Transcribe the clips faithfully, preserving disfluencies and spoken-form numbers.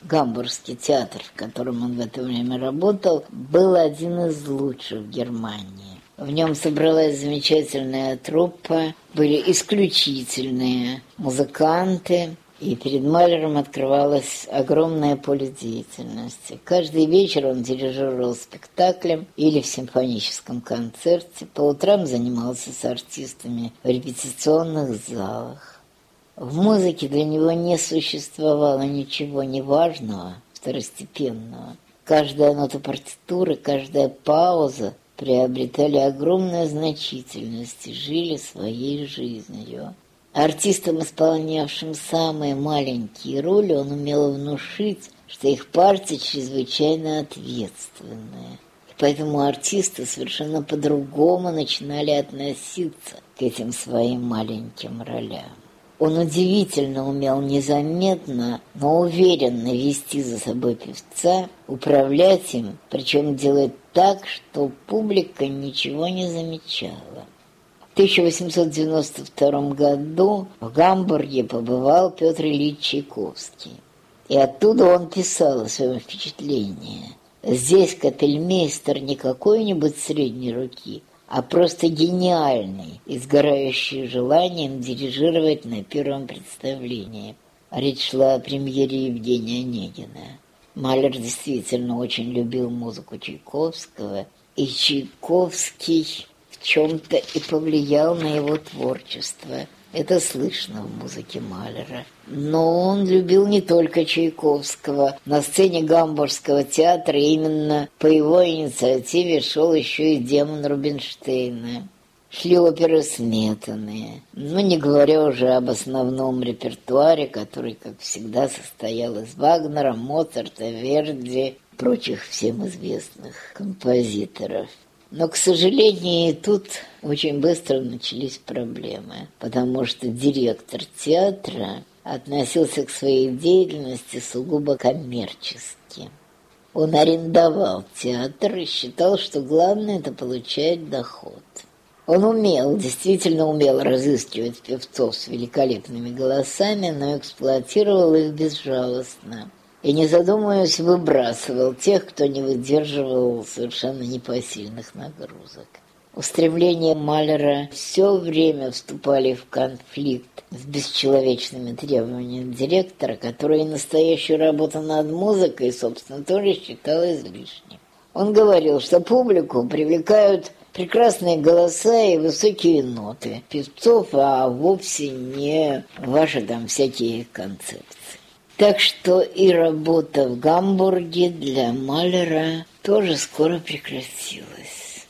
Гамбургский театр, в котором он в это время работал, был один из лучших в Германии. В нем собралась замечательная труппа, были исключительные музыканты, и перед Малером открывалось огромное поле деятельности. Каждый вечер он дирижировал спектаклем или в симфоническом концерте, по утрам занимался с артистами в репетиционных залах. В музыке для него не существовало ничего неважного, второстепенного. Каждая нота партитуры, каждая пауза приобретали огромную значительность и жили своей жизнью. Артистам, исполнявшим самые маленькие роли, он умел внушить, что их партия чрезвычайно ответственная. И поэтому артисты совершенно по-другому начинали относиться к этим своим маленьким ролям. Он удивительно умел незаметно, но уверенно вести за собой певца, управлять им, причем делать так, что публика ничего не замечала. В тысяча восемьсот девяносто втором году в Гамбурге побывал Петр Ильич Чайковский. И оттуда он писал о своем впечатлении. Здесь капельмейстер не какой-нибудь средней руки, а просто гениальный, изгорающий желанием дирижировать на первом представлении. Речь шла о премьере Евгения Онегина. Малер действительно очень любил музыку Чайковского, и Чайковский в чем-то и повлиял на его творчество. Это слышно в музыке Малера. Но он любил не только Чайковского. На сцене Гамбургского театра именно по его инициативе шел еще и «Демон Рубинштейна». Шли оперы Сметаны. Ну, не говоря уже об основном репертуаре, который, как всегда, состоял из Вагнера, Моцарта, Верди, прочих всем известных композиторов. Но, к сожалению, и тут очень быстро начались проблемы, потому что директор театра относился к своей деятельности сугубо коммерчески. Он арендовал театр и считал, что главное – это получать доход. Он умел, действительно умел разыскивать певцов с великолепными голосами, но эксплуатировал их безжалостно. И, не задумываясь, выбрасывал тех, кто не выдерживал совершенно непосильных нагрузок. Устремления Малера все время вступали в конфликт с бесчеловечными требованиями директора, который настоящую работу над музыкой, собственно, тоже считал излишней. Он говорил, что публику привлекают прекрасные голоса и высокие ноты певцов, а вовсе не ваши там всякие концепции. Так что и работа в Гамбурге для Малера тоже скоро прекратилась.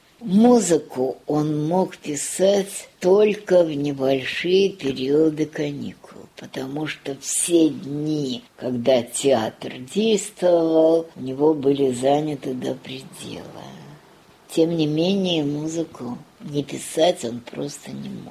Музыку он мог писать только в небольшие периоды каникул, потому что все дни, когда театр действовал, у него были заняты до предела. Тем не менее, музыку не писать он просто не мог.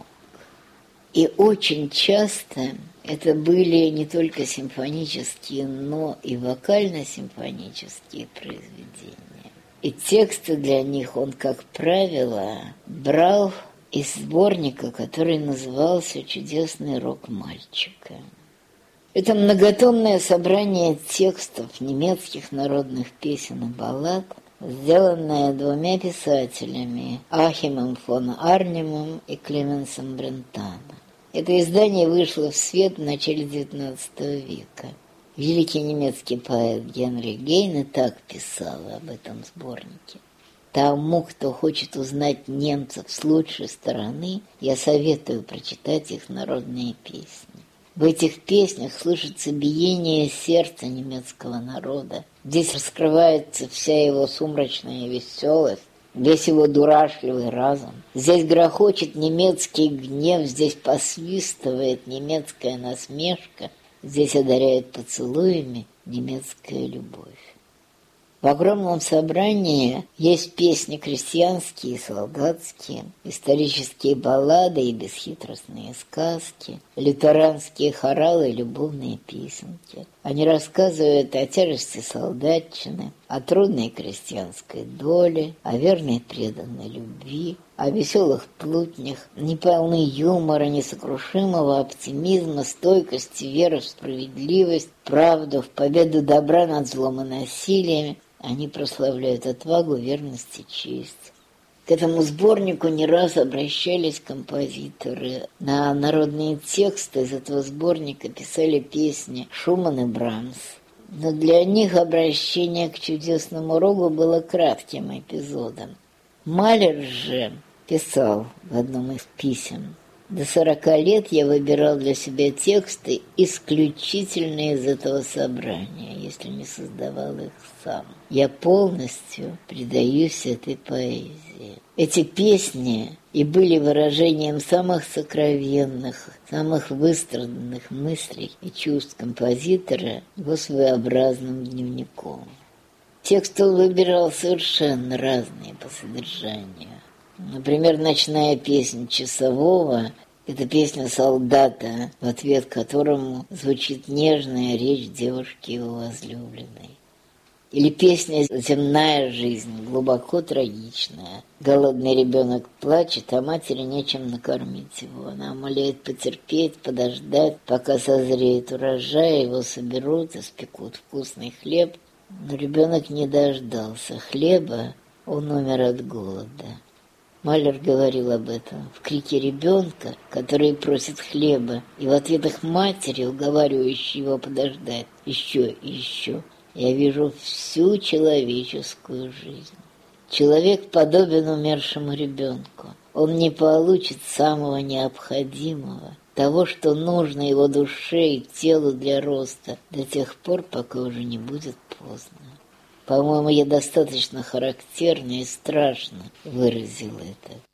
И очень часто это были не только симфонические, но и вокально-симфонические произведения. И тексты для них он, как правило, брал из сборника, который назывался «Чудесный рок мальчика». Это многотомное собрание текстов немецких народных песен и баллад, сделанное двумя писателями Ахимом фон Арнемом и Клеменсом Брентано. Это издание вышло в свет в начале девятнадцатого века. Великий немецкий поэт Генрих Гейне так писал об этом сборнике. Тому, кто хочет узнать немцев с лучшей стороны, я советую прочитать их народные песни. В этих песнях слышится биение сердца немецкого народа. Здесь раскрывается вся его сумрачная веселость, весь его дурашливый разум. Здесь грохочет немецкий гнев, здесь посвистывает немецкая насмешка, здесь одаряет поцелуями немецкая любовь. В огромном собрании есть песни крестьянские и солдатские, исторические баллады и бесхитростные сказки, лютеранские хоралы и любовные песенки. Они рассказывают о тяжести солдатчины, о трудной крестьянской доле, о верной преданной любви, о веселых плутнях, не полны юмора, несокрушимого оптимизма, стойкости, веры в справедливость, правду, в победу добра над злом и насилием. Они прославляют отвагу, верность и честь. К этому сборнику не раз обращались композиторы. На народные тексты из этого сборника писали песни Шуман и Брамс. Но для них обращение к чудесному рогу было кратким эпизодом. Малер же писал в одном из писем: «До сорока лет я выбирал для себя тексты исключительно из этого собрания, если не создавал их сам. Я полностью предаюсь этой поэзии». Эти песни и были выражением самых сокровенных, самых выстраданных мыслей и чувств композитора его своеобразным дневником. Текст он выбирал совершенно разные по содержанию. Например, «Ночная песня часового» — это песня солдата, в ответ которому звучит нежная речь девушки его возлюбленной. Или песня «Земная жизнь», глубоко трагичная. Голодный ребенок плачет, а матери нечем накормить его. Она умоляет потерпеть, подождать, пока созреет урожай, его соберут, испекут вкусный хлеб. Но ребенок не дождался хлеба, он умер от голода. Малер говорил об этом в крике ребенка, который просит хлеба, и в ответах матери, уговаривающей его подождать еще и еще. Я вижу всю человеческую жизнь. Человек подобен умершему ребенку. Он не получит самого необходимого, того, что нужно его душе и телу для роста, до тех пор, пока уже не будет поздно. По-моему, я достаточно характерно и страшно выразил это.